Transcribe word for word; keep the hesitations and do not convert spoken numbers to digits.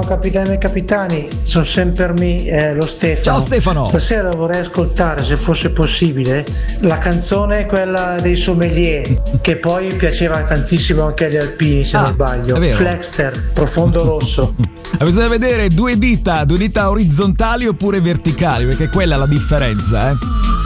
capitani e capitani, sono sempre me, eh, lo Stefano. Ciao Stefano. Stasera vorrei ascoltare, se fosse possibile, la canzone quella dei sommelier, che poi piaceva tantissimo anche agli alpini, se Ah, non sbaglio. è vero. Flexter, Profondo Rosso. Bisogna vedere due dita, due dita orizzontali oppure verticali, perché quella è la differenza, eh.